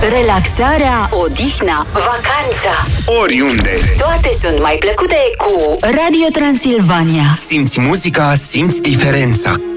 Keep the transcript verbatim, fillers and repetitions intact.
Relaxarea, odihna, vacanța, oriunde, toate sunt mai plăcute cu Radio Transilvania. Simți muzica, simți diferența.